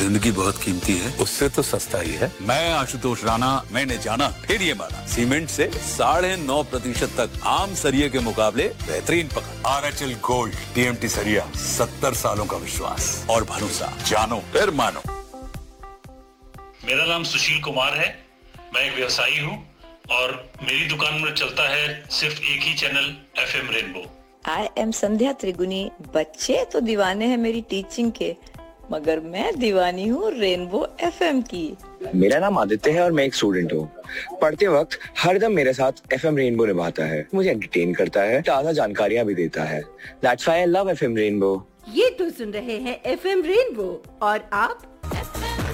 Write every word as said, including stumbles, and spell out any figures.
जिंदगी बहुत कीमती है, उससे तो सस्ता ही है। मैं आशुतोष राणा, मैंने जाना फिर ये माना, सीमेंट से साढ़े नौ प्रतिशत तक आम सरिये के मुकाबले बेहतरीन पकड़। R H L gold, TMT सरिया, सत्तर सालों का विश्वास और भरोसा, जानो फिर मानो। मेरा नाम सुशील कुमार है, मैं एक व्यवसायी हूँ और मेरी दुकान में चलता है सिर्फ एक ही channel, F M rainbow. I am संध्या त्रिगुनी। बच्चे तो दीवाने हैं मेरी टीचिंग के, मगर मैं दीवानी हूँ रेनबो एफ एम की। मेरा नाम आदित्य है और मैं एक स्टूडेंट हूँ। पढ़ते वक्त हरदम मेरे साथ एफ एम रेनबो निभाता है, मुझे एंटरटेन करता है, ताज़ा जानकारियाँ भी देता है। That's why I love F M rainbow. ये तो सुन रहे हैं एफ एम रेनबो और आप